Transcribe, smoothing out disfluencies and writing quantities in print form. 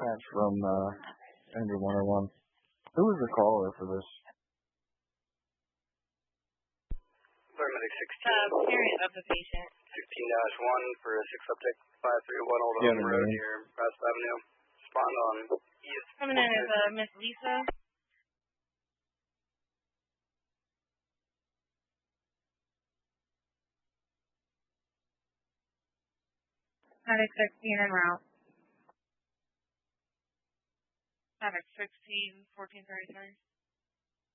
That's from Andrew 101. Who was the caller for this? Paramedic 16. Parent of the patient. 16-1 for a 6 subject 531 Old Home Road near West Avenue. Respond on ES. Coming in is Miss Lisa. Medic 16 en route. Medic 16, 1433.